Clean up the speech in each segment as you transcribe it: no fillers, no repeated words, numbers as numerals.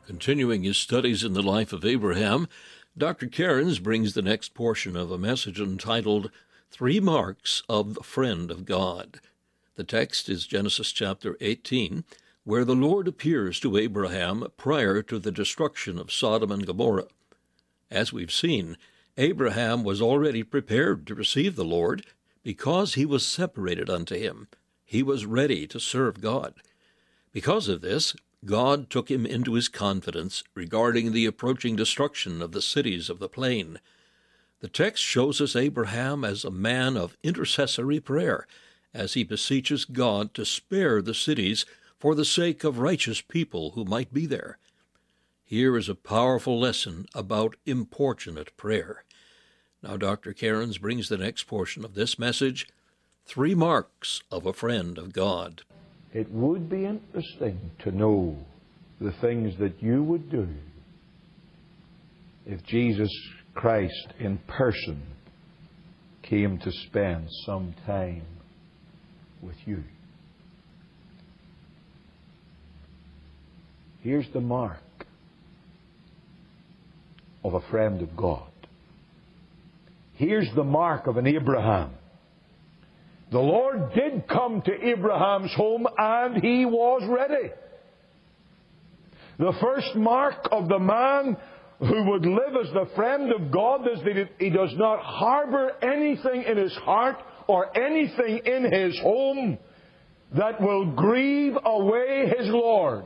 Continuing his studies in the life of Abraham, Dr. Cairns brings the next portion of a message entitled, Three Marks of the Friend of God. The text is Genesis chapter 18, where the Lord appears to Abraham prior to the destruction of Sodom and Gomorrah. As we've seen, Abraham was already prepared to receive the Lord because he was separated unto him. He was ready to serve God. Because of this, God took him into his confidence regarding the approaching destruction of the cities of the plain. The text shows us Abraham as a man of intercessory prayer, as he beseeches God to spare the cities for the sake of righteous people who might be there. Here is a powerful lesson about importunate prayer. Now Dr. Cairns brings the next portion of this message, Three Marks of a Friend of God. It would be interesting to know the things that you would do if Jesus Christ in person came to spend some time with you. Here's the mark of a friend of God. Here's the mark of an Abraham. The Lord did come to Abraham's home and he was ready. The first mark of the man who would live as the friend of God is that he does not harbor anything in his heart or anything in his home that will grieve away his Lord.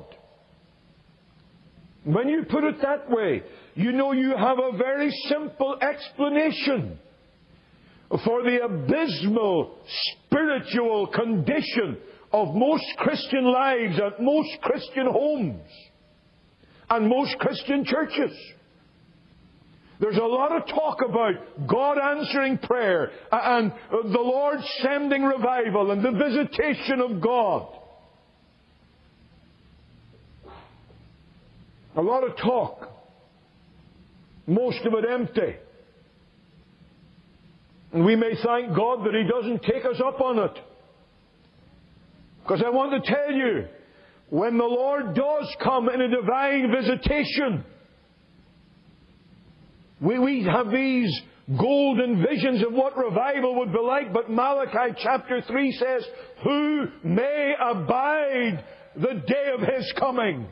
When you put it that way, you know you have a very simple explanation for the abysmal spiritual condition of most Christian lives and most Christian homes and most Christian churches. There's a lot of talk about God answering prayer and the Lord sending revival and the visitation of God. A lot of talk. Most of it empty. And we may thank God that He doesn't take us up on it. Because I want to tell you, when the Lord does come in a divine visitation, we have these golden visions of what revival would be like, but Malachi chapter 3 says, who may abide the day of His coming?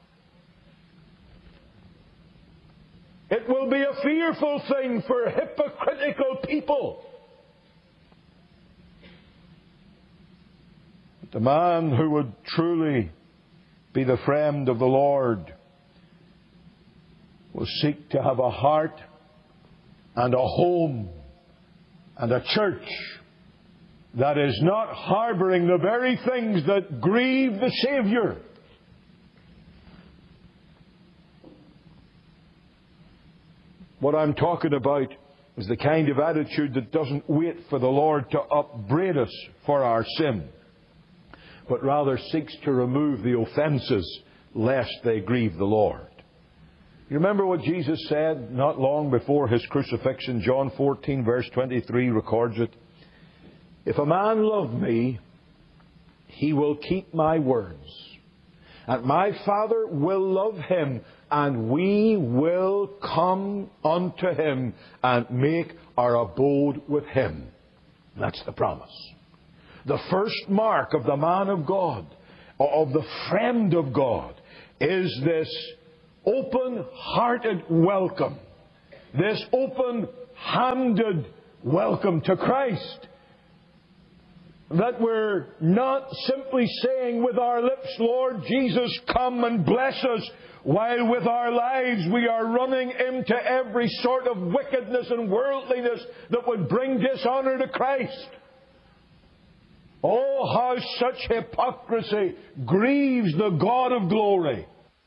It will be a fearful thing for hypocritical people. But the man who would truly be the friend of the Lord will seek to have a heart and a home and a church that is not harbouring the very things that grieve the Saviour. What I'm talking about is the kind of attitude that doesn't wait for the Lord to upbraid us for our sin, but rather seeks to remove the offences lest they grieve the Lord. You remember what Jesus said not long before His crucifixion? John 14 verse 23 records it. If a man love me, he will keep my words. And my Father will love him, and we will come unto him and make our abode with him. That's the promise. The first mark of the man of God, of the friend of God, is this open-hearted welcome. This open-handed welcome to Christ. That we're not simply saying with our lips, Lord Jesus, come and bless us, while with our lives we are running into every sort of wickedness and worldliness that would bring dishonour to Christ. Oh, how such hypocrisy grieves the God of glory.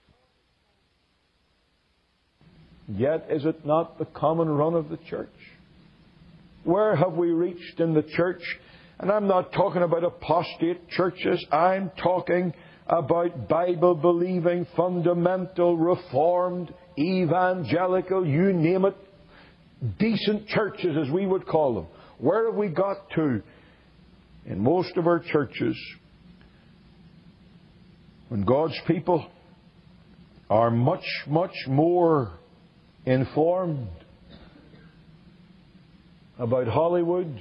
Yet is it not the common run of the church? Where have we reached in the church? And I'm not talking about apostate churches. I'm talking about Bible-believing, fundamental, reformed, evangelical, you name it, decent churches as we would call them. Where have we got to? In most of our churches, when God's people are much, much more informed about Hollywood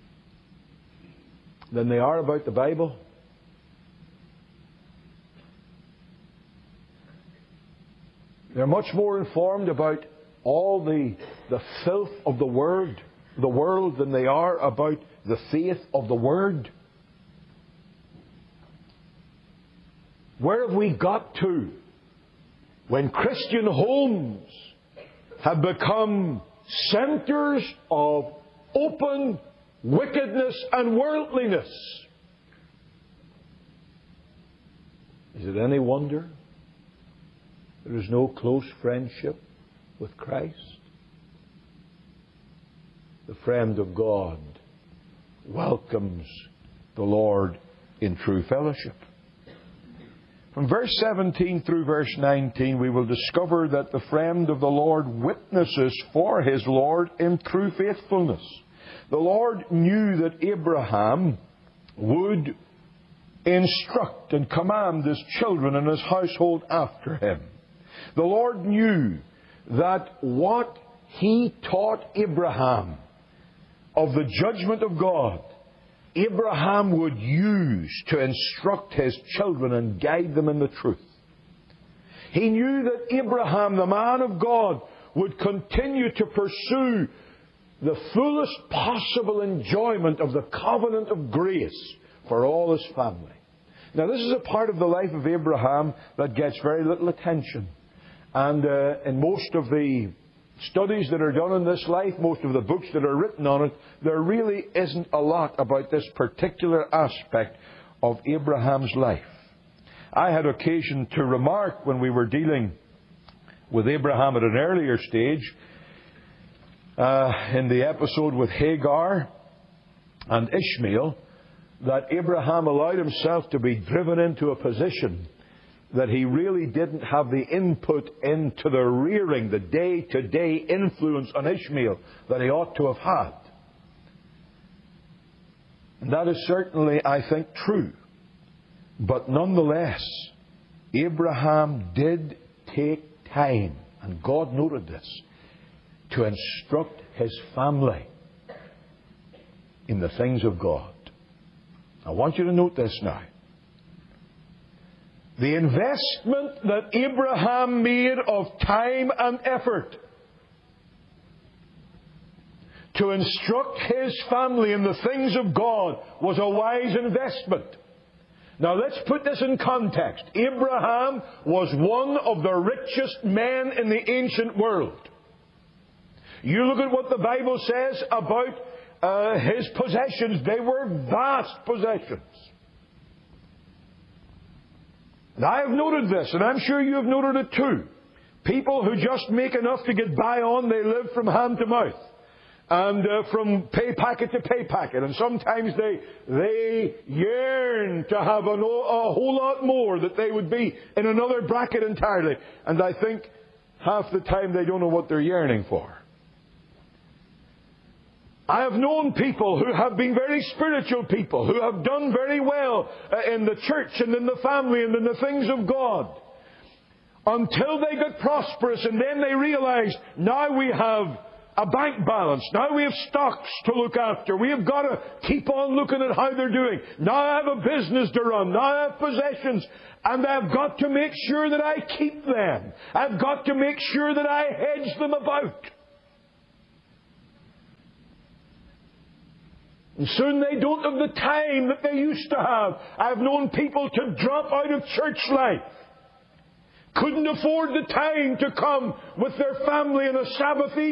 than they are about the Bible. They're much more informed about all the filth of the world than they are about the faith of the Word. Where have we got to when Christian homes have become centres of open wickedness and worldliness? Is it any wonder there is no close friendship with Christ? The friend of God welcomes the Lord in true fellowship. From verse 17 through verse 19, we will discover that the friend of the Lord witnesses for his Lord in true faithfulness. The Lord knew that Abraham would instruct and command his children and his household after him. The Lord knew that what he taught Abraham of the judgment of God, Abraham would use to instruct his children and guide them in the truth. He knew that Abraham, the man of God, would continue to pursue the fullest possible enjoyment of the covenant of grace for all his family. Now, this is a part of the life of Abraham that gets very little attention. And in most of the studies that are done in this life, most of the books that are written on it, there really isn't a lot about this particular aspect of Abraham's life. I had occasion to remark when we were dealing with Abraham at an earlier stage, in the episode with Hagar and Ishmael, that Abraham allowed himself to be driven into a position that he really didn't have the input into the rearing, the day-to-day influence on Ishmael that he ought to have had. And that is certainly, I think, true. But nonetheless, Abraham did take time, and God noted this, to instruct his family in the things of God. I want you to note this now. The investment that Abraham made of time and effort to instruct his family in the things of God was a wise investment. Now let's put this in context. Abraham was one of the richest men in the ancient world. You look at what the Bible says about his possessions. They were vast possessions. And I have noted this, and I'm sure you have noted it too. People who just make enough to get by on, they live from hand to mouth. And from pay packet to pay packet. And sometimes they yearn to have a whole lot more, that they would be in another bracket entirely. And I think half the time they don't know what they're yearning for. I have known people who have been very spiritual people, who have done very well in the church and in the family and in the things of God, until they got prosperous, and then they realized, now we have a bank balance, now we have stocks to look after, we have got to keep on looking at how they're doing, now I have a business to run, now I have possessions, and I've got to make sure that I keep them, I've got to make sure that I hedge them about. And soon they don't have the time that they used to have. I've known people to drop out of church life. Couldn't afford the time to come with their family on a Sabbath evening.